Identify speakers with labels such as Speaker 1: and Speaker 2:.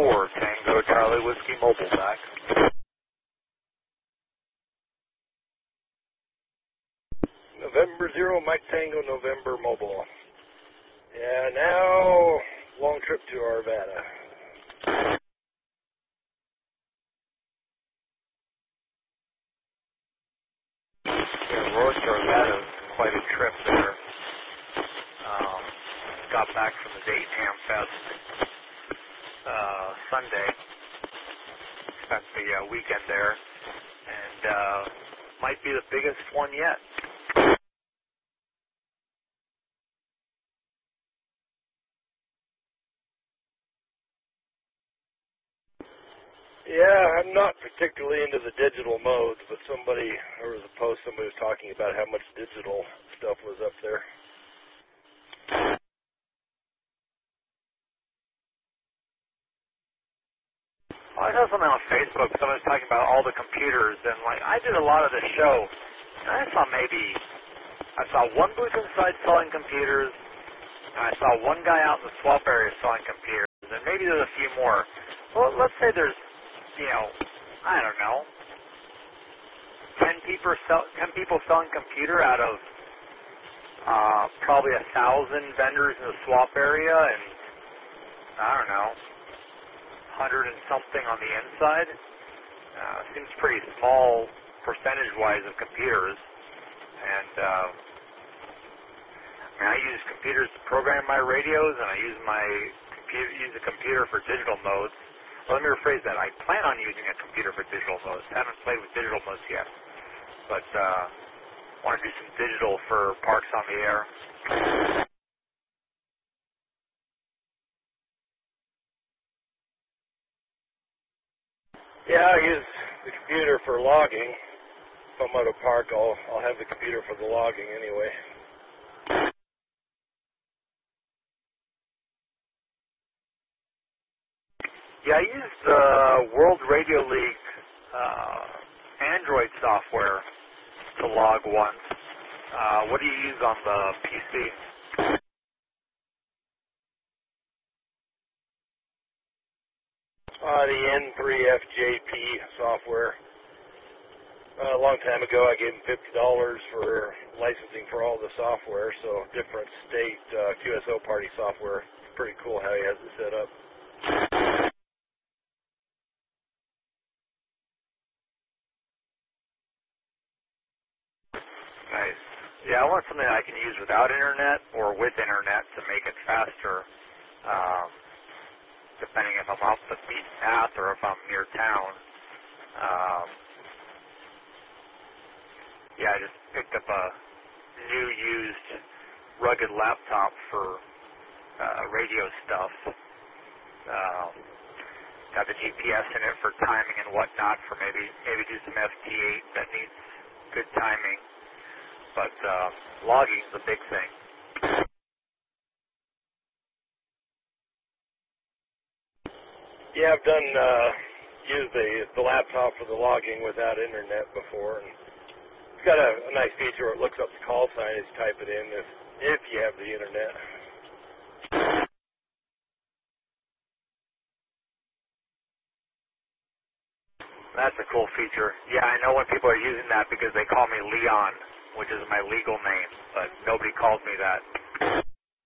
Speaker 1: Tango Charlie Whiskey Mobile back.
Speaker 2: November 0, Mike Tango, November Mobile. Yeah, now long trip to Arvada.
Speaker 1: Yeah, Road to Arvada is quite a trip there. Got back from the Dayton Ham Fest Sunday. Spent the weekend there, and might be the biggest one yet.
Speaker 2: Yeah, I'm not particularly into the digital modes, but there was a post, somebody was talking about how much digital stuff was up there.
Speaker 1: I saw something on Facebook, someone was talking about all the computers, and I did a lot of the show, and I saw one booth inside selling computers, and I saw one guy out in the swap area selling computers, and maybe there's a few more. Well, let's say there's, I don't know, 10 people selling computer out of probably 1,000 vendors in the swap area, and I don't know, 100 and something on the inside. Seems pretty small percentage-wise of computers. And I use computers to program my radios, and I use the computer for digital modes. Well, let me rephrase that. I plan on using a computer for digital modes. Haven't played with digital modes yet, but want to do some digital for Parks on the Air.
Speaker 2: Yeah, I use the computer for logging. If I'm at a park, I'll have the computer for the logging anyway.
Speaker 1: Yeah, I use the World Radio League Android software to log once. What do you use on the PC?
Speaker 2: The N3FJP software. A long time ago, I gave them $50 for licensing for all the software, so different state QSO party software. It's pretty cool how he has it set up.
Speaker 1: Nice. Yeah, I want something I can use without internet or with internet to make it faster, depending if I'm off the beaten path or if I'm near town. Yeah, I just picked up a new used rugged laptop for radio stuff. Got the GPS in it for timing and whatnot, for maybe do some FT8 that needs good timing. But logging's the big thing.
Speaker 2: Yeah, I've done used the laptop for the logging without internet before, and it's got a nice feature. It looks up the call sign as you type it in if you have the internet.
Speaker 1: That's a cool feature. Yeah, I know when people are using that because they call me Leon, which is my legal name, but nobody calls me that.